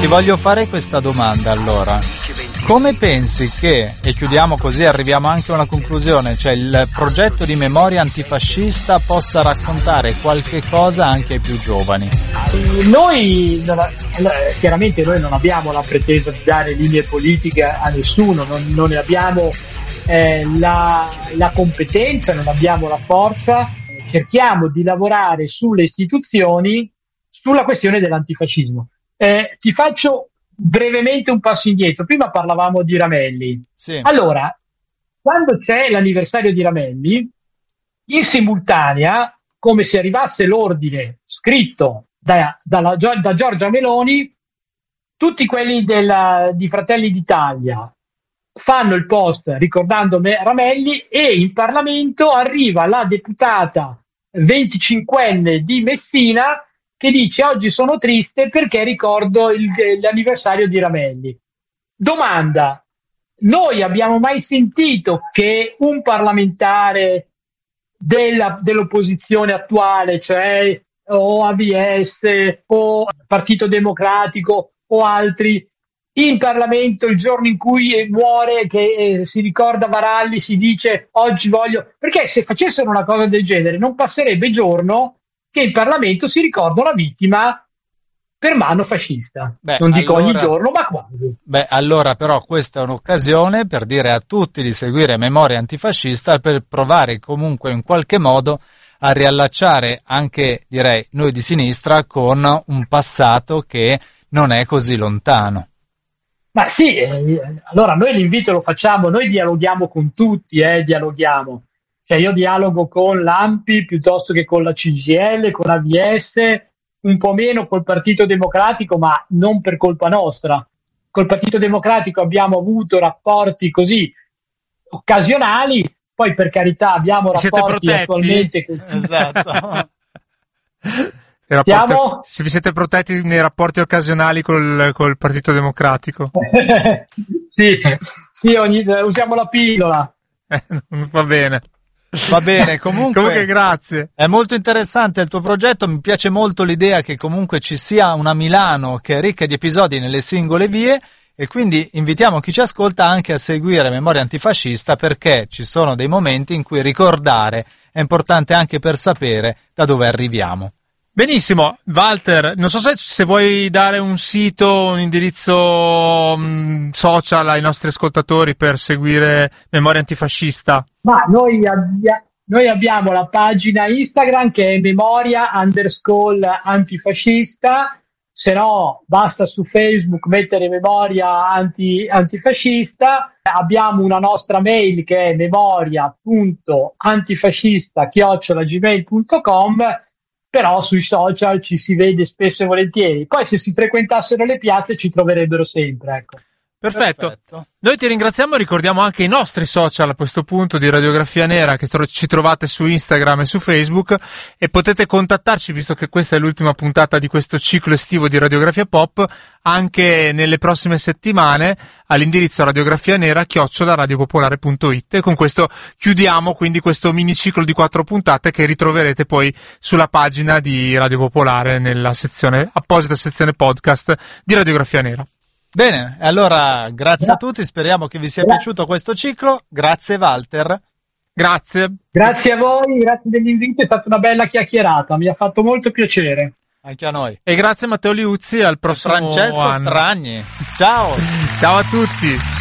ti voglio fare questa domanda allora. Come pensi che, e chiudiamo così, arriviamo anche a una conclusione, cioè il progetto di memoria antifascista possa raccontare qualche cosa anche ai più giovani? Noi, chiaramente noi non abbiamo la pretesa di dare linee politiche a nessuno, non ne abbiamo la competenza, non abbiamo la forza, cerchiamo di lavorare sulle istituzioni, sulla questione dell'antifascismo. Ti faccio brevemente un passo indietro. Prima parlavamo di Ramelli. Sì. Allora, quando c'è l'anniversario di Ramelli, in simultanea, come se arrivasse l'ordine scritto da Giorgia Meloni, tutti quelli di Fratelli d'Italia fanno il post ricordando Ramelli, e in Parlamento arriva la deputata 25enne di Messina che dice: oggi sono triste perché ricordo l'anniversario di Ramelli. Domanda: noi abbiamo mai sentito che un parlamentare dell'opposizione attuale, cioè o AVS o Partito Democratico o altri, in Parlamento il giorno in cui muore, che si ricorda Varalli, si dice oggi voglio... Perché se facessero una cosa del genere non passerebbe giorno che in Parlamento si ricorda una vittima per mano fascista. Non dico ogni giorno, ma quasi. Allora però questa è un'occasione per dire a tutti di seguire Memoria Antifascista, per provare comunque in qualche modo a riallacciare anche, direi, noi di sinistra con un passato che non è così lontano. Ma sì, allora noi l'invito lo facciamo, noi dialoghiamo con tutti, dialoghiamo. Cioè io dialogo con l'ANPI piuttosto che con la CGIL, con AVS, un po' meno col Partito Democratico, ma non per colpa nostra. Col Partito Democratico abbiamo avuto rapporti così occasionali, poi per carità abbiamo rapporti attualmente... Esatto. Se vi siete protetti nei rapporti occasionali col Partito Democratico? Sì, usiamo la pillola. Va bene. Va bene, comunque grazie. È molto interessante il tuo progetto, mi piace molto l'idea che comunque ci sia una Milano che è ricca di episodi nelle singole vie, e quindi invitiamo chi ci ascolta anche a seguire Memoria Antifascista, perché ci sono dei momenti in cui ricordare è importante anche per sapere da dove arriviamo. Benissimo, Walter, non so se vuoi dare un sito, un indirizzo social ai nostri ascoltatori per seguire Memoria Antifascista. Ma noi abbiamo la pagina Instagram che è memoria_antifascista, se no basta su Facebook mettere Memoria Antifascista. Abbiamo una nostra mail che è memoria.antifascista@gmail.com, però sui social ci si vede spesso e volentieri. Poi se si frequentassero le piazze ci troverebbero sempre, ecco. Perfetto. Noi ti ringraziamo e ricordiamo anche i nostri social a questo punto di Radiografia Nera, che ci trovate su Instagram e su Facebook, e potete contattarci, visto che questa è l'ultima puntata di questo ciclo estivo di Radiografia Pop, anche nelle prossime settimane all'indirizzo radiografianera@radiopopolare.it. E con questo chiudiamo quindi questo miniciclo di 4 puntate che ritroverete poi sulla pagina di Radio Popolare nella apposita sezione podcast di Radiografia Nera. Bene, allora grazie a tutti, speriamo che vi sia piaciuto questo ciclo. Grazie Walter. Grazie. Grazie a voi, grazie dell'invito, è stata una bella chiacchierata, mi ha fatto molto piacere. Anche a noi. E grazie Matteo Liuzzi, al prossimo Francesco anno. Tragni. Ciao. Ciao a tutti.